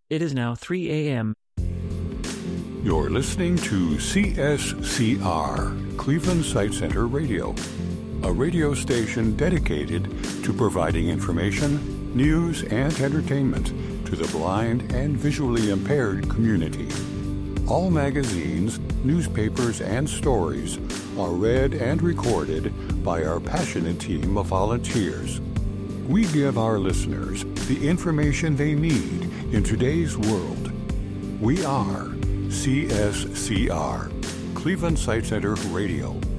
It is now 3 a.m. You're listening to CSCR, Cleveland Sight Center Radio, a radio station dedicated to providing information, news, and entertainment to the blind and visually impaired community. All magazines, newspapers, and stories are read and recorded by our passionate team of volunteers. We give our listeners the information they need in today's world. We are CSCR, Cleveland Sight Center Radio.